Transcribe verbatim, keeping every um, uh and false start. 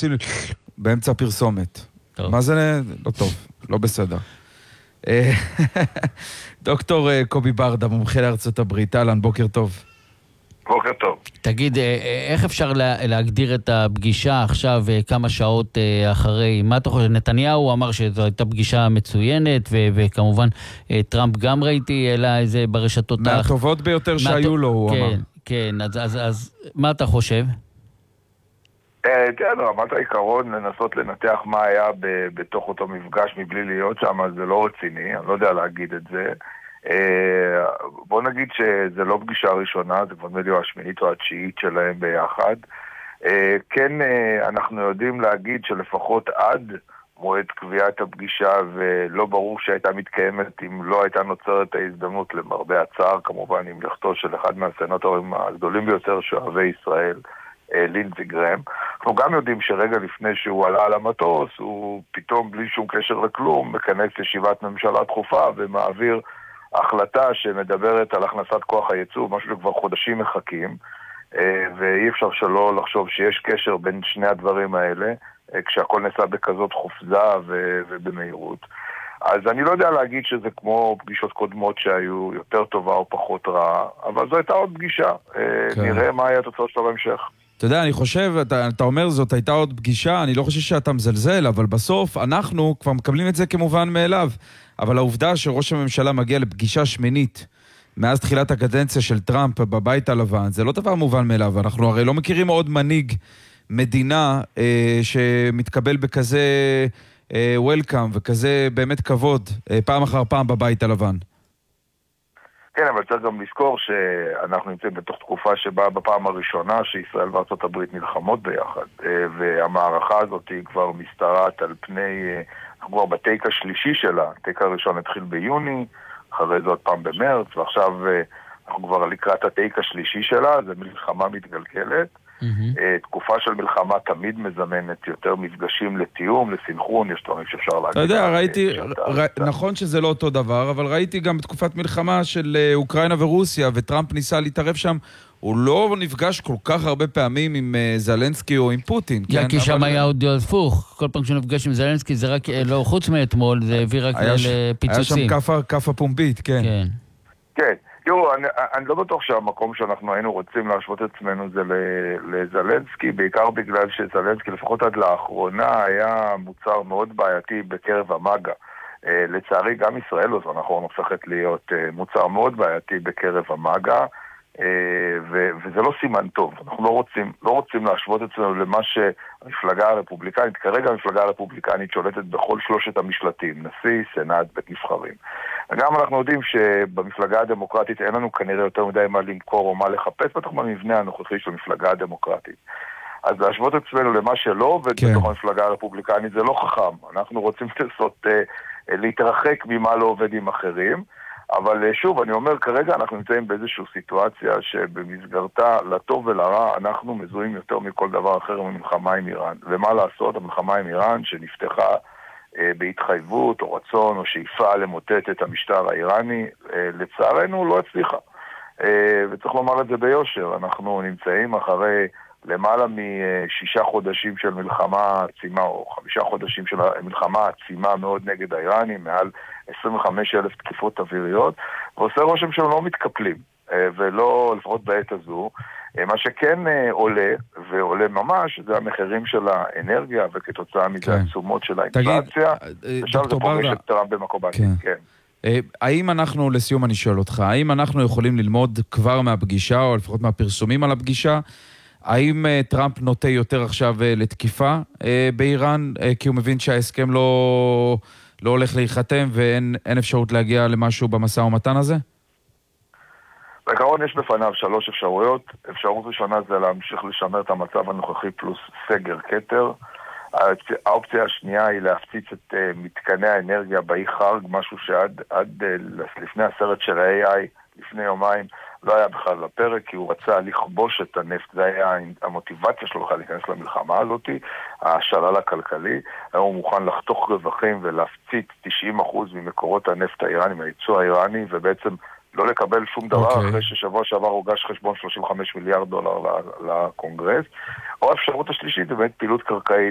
עושים באמצע פרסומת. מה זה? לא טוב, לא בסדר. דוקטור קובי ברדה, מומחה לארצות הברית, אהלן, בוקר טוב. בוקר טוב. תגיד, איך אפשר להגדיר את הפגישה עכשיו כמה שעות אחרי? מה אתה חושב? נתניהו אמר שזו הייתה פגישה מצוינת, וכמובן טראמפ גם ראיתי, אלא איזה ברשתות... מהטובות ביותר שהיו לו, הוא אמר. כן, כן, אז מה אתה חושב? תראה, רמת העיקרון לנסות לנתח מה היה בתוך אותו מפגש מבלי להיות שם, אז זה לא רציני, אני לא יודע להגיד את זה. בוא נגיד שזה לא פגישה ראשונה, זה כבר נדמה לי השמינית או התשיעית שלהם ביחד. כן, אנחנו יודעים להגיד שלפחות עד מועד קביעת הפגישה, ולא ברור שהייתה מתקיימת אם לא הייתה נוצרת ההזדמנות, למרבה הצער כמובן, עם לכתו של אחד מהסנטורים הגדולים ביותר שאוהבי ישראל, לינדזי גרהם. אנחנו גם יודעים שרגע לפני שהוא עלה על המטוס, הוא פתאום בלי שום קשר לכלום מכנס ישיבת ממשלה דחופה ומעביר החלטה שמדברת על הכנסת כוח הייצוא, משהו שכבר חודשים מחכים, ואי אפשר שלא לחשוב שיש קשר בין שני הדברים האלה, כשהכל נעשה בכזאת חופזה ובמהירות. אז אני לא יודע להגיד שזה כמו פגישות קודמות שהיו יותר טובה או פחות רעה, אבל זו הייתה עוד פגישה. כן. נראה מה היה התוצאות שלה בהמשך. אתה יודע, אני חושב, אתה, אתה אומר זאת הייתה עוד פגישה, אני לא חושב שאתה מזלזל, אבל בסוף אנחנו כבר מקבלים את זה כמובן מאליו. אבל העובדה שראש הממשלה מגיע לפגישה שמינית מאז תחילת הקדנציה של טראמפ בבית הלבן, זה לא דבר מובן מאליו. אנחנו הרי לא מכירים עוד מנהיג מדינה אה, שמתקבל בכזה אה, וולקאם וכזה באמת כבוד אה, פעם אחר פעם בבית הלבן. כן, אבל צריך גם לזכור שאנחנו נמצאים בתוך תקופה שבה בפעם הראשונה שישראל וארצות הברית נלחמות ביחד, והמערכה הזאת היא כבר מסתרעת על פני, אנחנו כבר בטייק השלישי שלה, הטייק הראשון התחיל ביוני, אחרי זה עוד פעם במרץ, ועכשיו אנחנו כבר לקראת הטייק השלישי שלה, זה מלחמה מתגלגלת. תקופה של מלחמה תמיד מזמנת יותר מפגשים לתיאום, לסינכרון, יש דברים שאפשר להגיד. אתה יודע, ראיתי, נכון שזה לא אותו דבר, אבל ראיתי גם בתקופת מלחמה של אוקראינה ורוסיה, וטראמפ ניסה להתערב שם, הוא לא נפגש כל כך הרבה פעמים עם זלנסקי או עם פוטין. כי שם היה עוד הפוך, כל פעם שנפגש עם זלנסקי זה רק, לא חוץ מאתמול, זה הביא רק לפיצוצים. היה שם כפה פומבית, כן. כן. תראו, אני, אני לא בטוח שהמקום שאנחנו היינו רוצים להשוות את עצמנו זה לזלנסקי, בעיקר בגלל שזלנסקי לפחות עד לאחרונה היה מוצר מאוד בעייתי בקרב המגה. לצערי גם ישראל לא זו נכון, הופכת להיות מוצר מאוד בעייתי בקרב המגה, וזה לא סימן טוב. אנחנו לא רוצים, לא רוצים להשוות את עצמנו למה שהמפלגה הרפובליקנית, כרגע המפלגה הרפובליקנית שולטת בכל שלושת המשלטים, נשיא, סנאט, בית נבחרים. וגם אנחנו יודעים שבמפלגה הדמוקרטית אין לנו כנראה יותר מדי מה למכור או מה לחפש, בטח במבנה הנוכחי של המפלגה הדמוקרטית. אז להשוות את עצמנו למה שלא עובד כן. בתוך המפלגה הרפובליקנית זה לא חכם. אנחנו רוצים לנסות להתרחק ממה לא עובד עם אחרים. אבל שוב, אני אומר, כרגע אנחנו נמצאים באיזושהי סיטואציה שבמסגרתה, לטוב ולרע, אנחנו מזוהים יותר מכל דבר אחר ממלחמה עם איראן. ומה לעשות, המלחמה עם איראן שנפתחה אה, בהתחייבות או רצון או שאיפה למוטט את המשטר האיראני, אה, לצערנו לא הצליחה. אה, וצריך לומר את זה ביושר, אנחנו נמצאים אחרי למעלה משישה חודשים של מלחמה עצימה, או חמישה חודשים של מלחמה עצימה מאוד נגד האיראנים, מעל עשרים וחמישה אלף תקיפות אוויריות, ועושה רושם שהם לא מתקפלים, ולא לפחות בעת הזו. מה שכן עולה, ועולה ממש, זה המחירים של האנרגיה, וכתוצאה מזה התשומות של האינפלציה. עכשיו זה פוגש את טראמפ במקום בעתיד, כן. האם אנחנו, לסיום אני שואל אותך, האם אנחנו יכולים ללמוד כבר מהפגישה, או לפחות מהפרסומים על הפגישה, האם טראמפ נוטה יותר עכשיו לתקיפה באיראן, כי הוא מבין שההסכם לא, לא הולך להיחתם ואין אין אפשרות להגיע למשהו במשא ומתן הזה? בעיקרון יש בפניו שלוש אפשרויות. אפשרות ראשונה זה להמשיך לשמר את המצב הנוכחי פלוס סגר כתר. האופציה השנייה היא להפציץ את מתקני האנרגיה באי חרג, משהו שעד עד לפני הסרט של ה-איי איי, לפני יומיים, לא היה בכלל לפרק, כי הוא רצה לכבוש את הנפט, זה היה המוטיבציה שלו להיכנס למלחמה הזאת, השלל הכלכלי, היום הוא מוכן לחתוך רווחים ולהפציץ תשעים אחוז ממקורות הנפט האיראני, מהייצוא האיראני, ובעצם לא לקבל שום דבר okay. אחרי ששבוע שעבר הוגש חשבון שלושים וחמישה מיליארד דולר לקונגרס, או האפשרות השלישית, באמת פעילות קרקעית,